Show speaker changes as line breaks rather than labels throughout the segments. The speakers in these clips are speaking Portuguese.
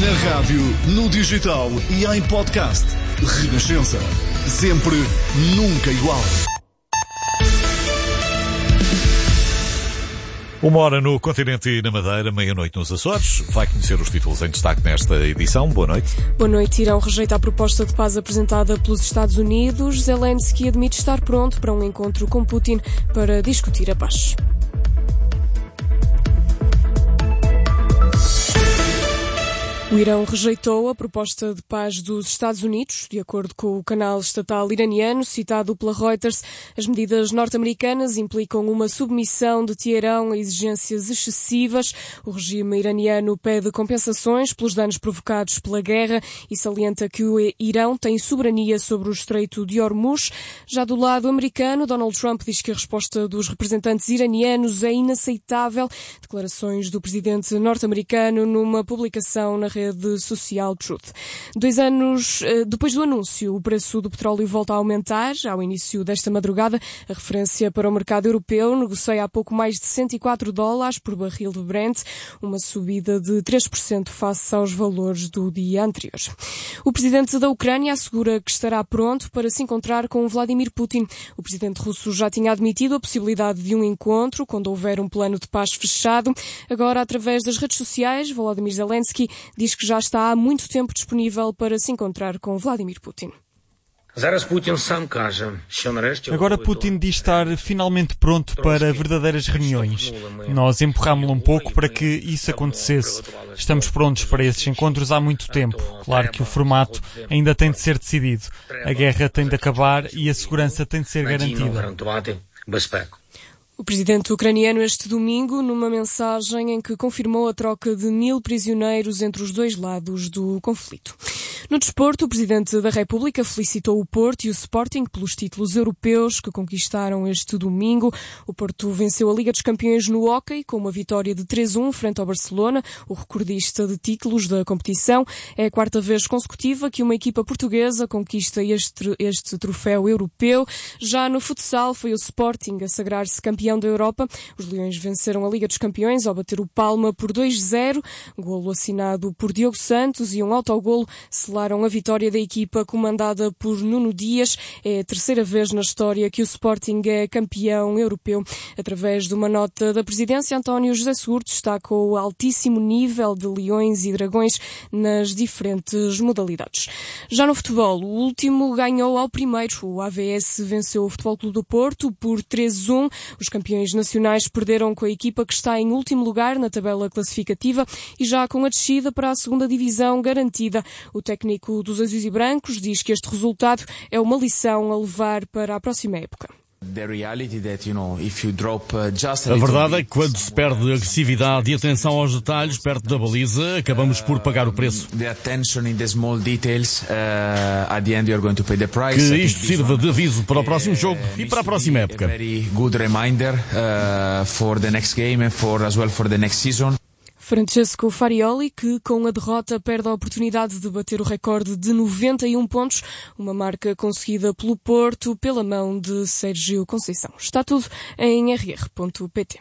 Na rádio, no digital e em podcast. Renascença. Sempre, nunca igual.
1h no continente e na Madeira, meia-noite nos Açores. Vai conhecer os títulos em destaque nesta edição. Boa noite.
Boa noite. Irão rejeita a proposta de paz apresentada pelos Estados Unidos. Zelensky admite estar pronto para um encontro com Putin para discutir a paz. O Irão rejeitou a proposta de paz dos Estados Unidos. De acordo com o canal estatal iraniano, citado pela Reuters, as medidas norte-americanas implicam uma submissão de Teherão a exigências excessivas. O regime iraniano pede compensações pelos danos provocados pela guerra e salienta que o Irão tem soberania sobre o Estreito de Hormuz. Já do lado americano, Donald Trump diz que a resposta dos representantes iranianos é inaceitável. Declarações do presidente norte-americano numa publicação na rede social Truth. 2 anos depois do anúncio, o preço do petróleo volta a aumentar. Ao início desta madrugada, a referência para o mercado europeu negocia há pouco mais de $104 por barril de Brent, uma subida de 3% face aos valores do dia anterior. O presidente da Ucrânia assegura que estará pronto para se encontrar com Vladimir Putin. O presidente russo já tinha admitido a possibilidade de um encontro quando houver um plano de paz fechado. Agora, através das redes sociais, Volodymyr Zelensky diz que já está há muito tempo disponível para se encontrar com Vladimir Putin.
Agora Putin diz estar finalmente pronto para verdadeiras reuniões. Nós empurrámo-lo um pouco para que isso acontecesse. Estamos prontos para esses encontros há muito tempo. Claro que o formato ainda tem de ser decidido. A guerra tem de acabar e a segurança tem de ser garantida.
O presidente ucraniano este domingo, numa mensagem em que confirmou a troca de 1.000 prisioneiros entre os dois lados do conflito. No desporto, o presidente da República felicitou o Porto e o Sporting pelos títulos europeus que conquistaram este domingo. O Porto venceu a Liga dos Campeões no hóquei com uma vitória de 3-1 frente ao Barcelona, o recordista de títulos da competição. É a 4ª vez consecutiva que uma equipa portuguesa conquista este troféu europeu. Já no futsal, foi o Sporting a sagrar-se campeão da Europa. Os Leões venceram a Liga dos Campeões ao bater o Palma por 2-0. Golo assinado por Diogo Santos e um autogolo selaram a vitória da equipa comandada por Nuno Dias. É a 3ª vez na história que o Sporting é campeão europeu. Através de uma nota da presidência, António José Seguro destacou o altíssimo nível de Leões e Dragões nas diferentes modalidades. Já no futebol, o último ganhou ao primeiro. O AVS venceu o Futebol Clube do Porto por 3-1. Os campeões nacionais perderam com a equipa que está em último lugar na tabela classificativa e já com a descida para a 2ª divisão garantida. O técnico dos azuis e brancos diz que este resultado é uma lição a levar para a próxima época.
A verdade é que quando se perde agressividade e atenção aos detalhes perto da baliza, acabamos por pagar o preço. Que isto sirva de aviso para o próximo jogo e para a próxima época.
Francesco Farioli, que com a derrota perde a oportunidade de bater o recorde de 91 pontos, uma marca conseguida pelo Porto pela mão de Sérgio Conceição. Está tudo em rr.pt.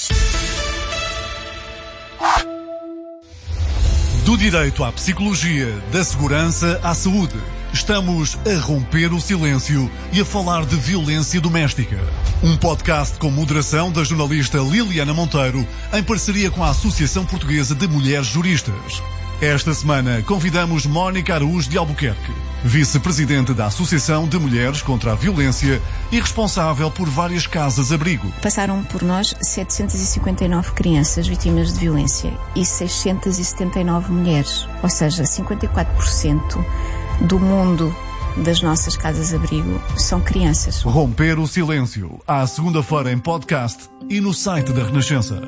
Do direito à psicologia, da segurança à saúde. Estamos a romper o silêncio e a falar de violência doméstica. Um podcast com moderação da jornalista Liliana Monteiro, em parceria com a Associação Portuguesa de Mulheres Juristas. Esta semana convidamos Mónica Araújo de Albuquerque, vice-presidente da Associação de Mulheres contra a Violência e responsável por várias casas-abrigo.
Passaram por nós 759 crianças vítimas de violência e 679 mulheres, ou seja, 54% do mundo das nossas casas-abrigo são crianças.
Romper o silêncio, à segunda-feira em podcast e no site da Renascença.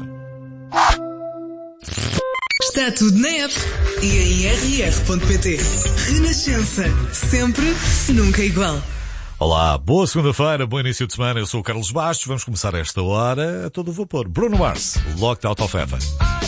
Está tudo na app e em rr.pt. Renascença, sempre, nunca igual.
Olá, boa segunda-feira, bom início de semana. Eu sou o Carlos Bastos. Vamos começar esta hora a todo vapor. Bruno Mars, Locked Out of Heaven.